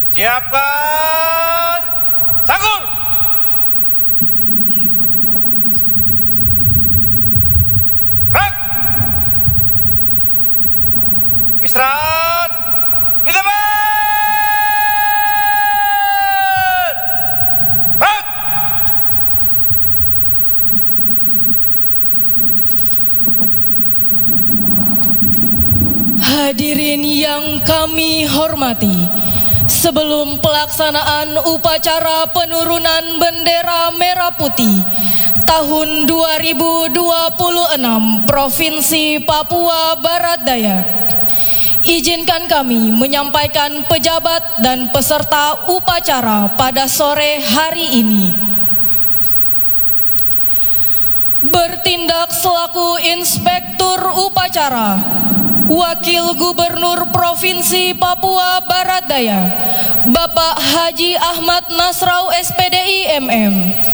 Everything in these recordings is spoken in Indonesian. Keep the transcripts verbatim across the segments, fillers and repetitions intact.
Siapkan sanggul. Rak. Istirahat. Di tempat. Rak. Hadirin yang kami hormati, sebelum pelaksanaan upacara penurunan bendera merah putih tahun dua ribu dua puluh enam Provinsi Papua Barat Daya, izinkan kami menyampaikan pejabat dan peserta upacara pada sore hari ini. Bertindak selaku Inspektur Upacara, Wakil Gubernur Provinsi Papua Barat Daya, Bapak Haji Ahmad Nasrau S P D I M M.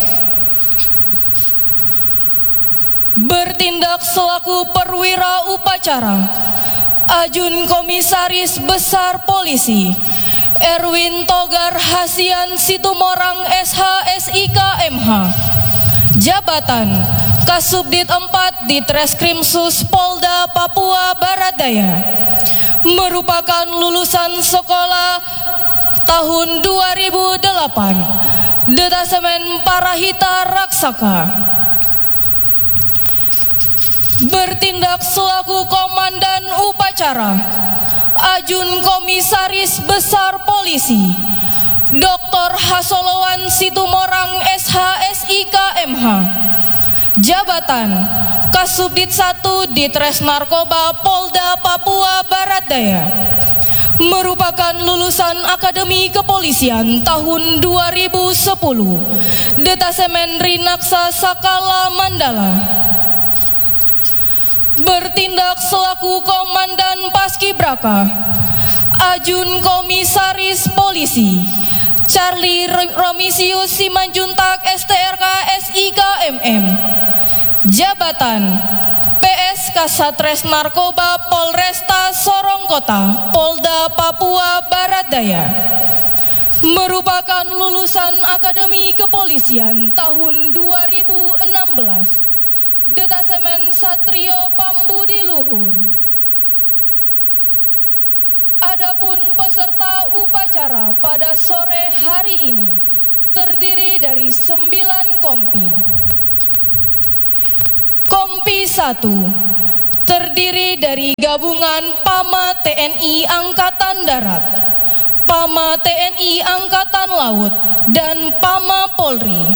Bertindak selaku perwira upacara, Ajun Komisaris Besar Polisi Erwin Togar Hasian Situmorang S H S I K M H. Jabatan Kasubdit empat Ditreskrimsus Polda Papua Barat Daya, merupakan lulusan sekolah tahun dua ribu delapan, Detasemen Parahita Raksaka. Bertindak selaku Komandan Upacara, Ajun Komisaris Besar Polisi Doktor Hasolowan Situmorang S H S I K M H. Jabatan Kasubdit satu Ditres Narkoba Polda Papua Barat Daya, merupakan lulusan Akademi Kepolisian tahun dua ribu sepuluh, Detasemen Rinaksa Sakala Mandala. Bertindak selaku Komandan Paskibraka, Ajun Komisaris Polisi Charlie Romisius Simanjuntak S T R K S I K M M. Jabatan P S Kasatres Narkoba Polresta Sorong Kota Polda Papua Barat Daya, merupakan lulusan Akademi Kepolisian tahun dua ribu enam belas, Detasemen Satrio Pambudi Luhur. Adapun peserta upacara pada sore hari ini terdiri dari sembilan kompi. Kompi satu terdiri dari gabungan Pama T N I Angkatan Darat, Pama T N I Angkatan Laut, dan Pama Polri.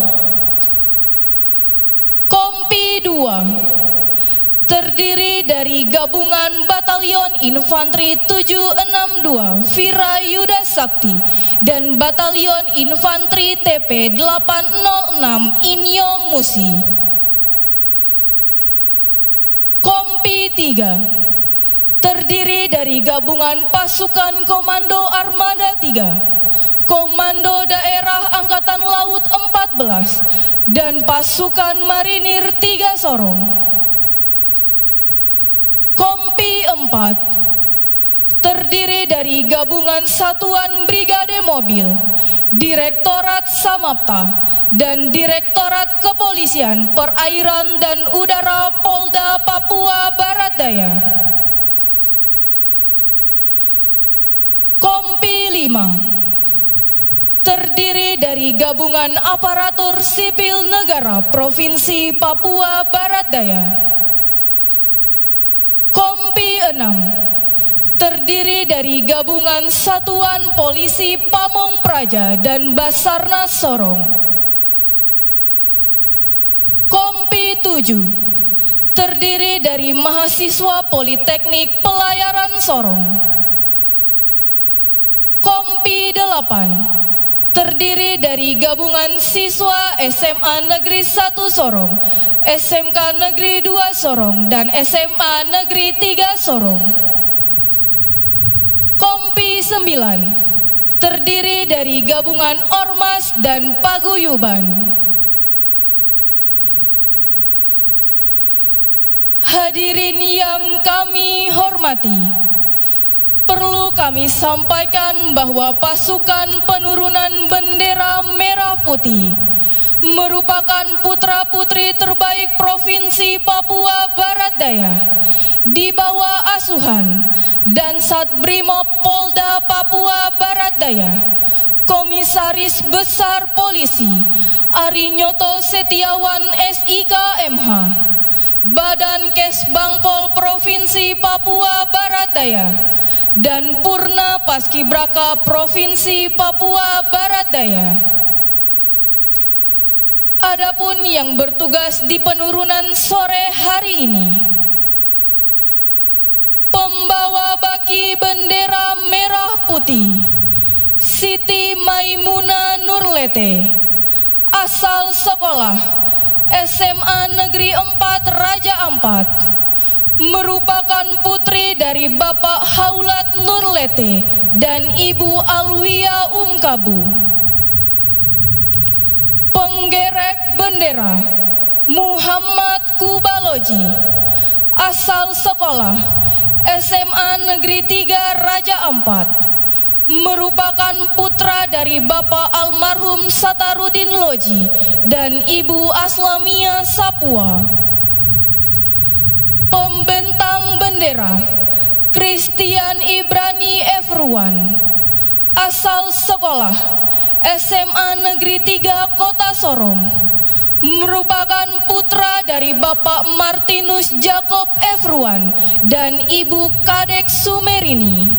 Kompi dua terdiri dari gabungan Batalion Infanteri tujuh enam dua Vira Yuda Sakti dan Batalion Infanteri T P delapan nol enam Inyo Musi. Kompi tiga terdiri dari gabungan Pasukan Komando Armada tiga, Komando Daerah Angkatan Laut empat belas, dan Pasukan Marinir tiga Sorong. Kompi empat terdiri dari gabungan Satuan Brigade Mobil, Direktorat Samapta, dan Direktorat Kepolisian Perairan dan Udara Polda Papua Barat Daya. Kompi lima terdiri dari gabungan aparatur sipil negara Provinsi Papua Barat Daya. Kompi enam terdiri dari gabungan Satuan Polisi Pamong Praja dan Basarnas Sorong. Kompi tujuh terdiri dari mahasiswa Politeknik Pelayaran Sorong. Kompi delapan terdiri dari gabungan siswa S M A Negeri satu Sorong, S M K Negeri dua Sorong, dan S M A Negeri tiga Sorong. Kompi sembilan terdiri dari gabungan Ormas dan Paguyuban. Hadirin yang kami hormati, perlu Perlu kami sampaikan bahwa pasukan penurunan bendera merah putih merupakan putra-putri terbaik Provinsi Papua Barat Daya di bawah asuhan dan Satbrimob Polda Papua Barat Daya, Komisaris Besar Polisi Arinyoto Setiawan S I K M H, Badan Kesbangpol Provinsi Papua Barat Daya, dan Purna Paskibraka Provinsi Papua Barat Daya. Adapun yang bertugas di penurunan sore hari ini, pembawa baki bendera merah putih Siti Maimuna Nurlete, asal sekolah S M A Negeri empat Raja Ampat, merupakan putri dari Bapak Haulat Nurlete dan Ibu Alwia Umkabu. Penggerek bendera Muhammad Kubaloji, asal sekolah S M A Negeri tiga Raja Ampat, merupakan putra dari Bapak almarhum Satarudin Loji dan Ibu Aslamia Sapua. Pembentang bendera Christian Ibrani Efruan, asal sekolah S M A Negeri tiga Kota Sorong, merupakan putra dari Bapak Martinus Jacob Efruan dan Ibu Kadek Sumerini.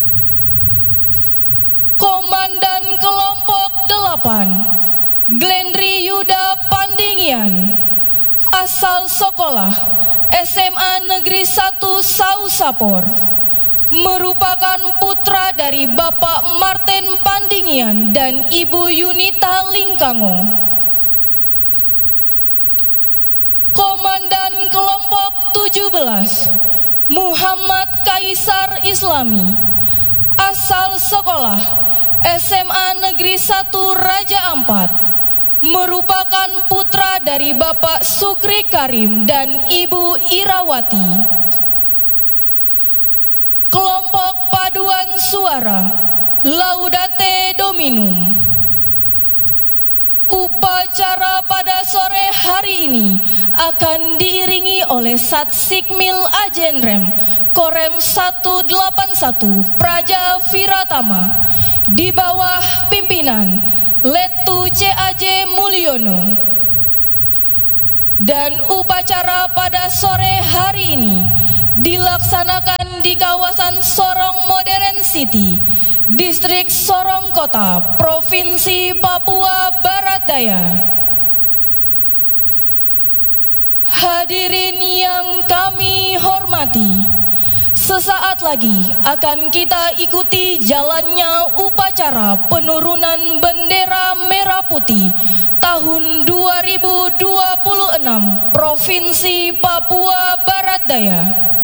Komandan Kelompok delapan Glendri Yuda Pandingian, asal sekolah S M A Negeri satu Sausapor, merupakan putra dari Bapak Martin Pandingian dan Ibu Yunita Lingkango. Komandan Kelompok tujuh belas Muhammad Kaisar Islami, asal sekolah S M A Negeri satu Raja Ampat, merupakan putra dari Bapak Sukri Karim dan Ibu Irawati. Kelompok paduan suara Laudate Dominum. Upacara pada sore hari ini akan diiringi oleh Sat Sikmil Ajenrem Korem seratus delapan puluh satu Praja Viratama di bawah pimpinan Letu C A J Mulyono. Dan upacara pada sore hari ini dilaksanakan di kawasan Sorong Modern City, Distrik Sorong Kota, Provinsi Papua Barat Daya. Hadirin yang kami hormati, sesaat lagi akan kita ikuti jalannya upacara penurunan bendera merah putih tahun dua ribu dua puluh enam Provinsi Papua Barat Daya.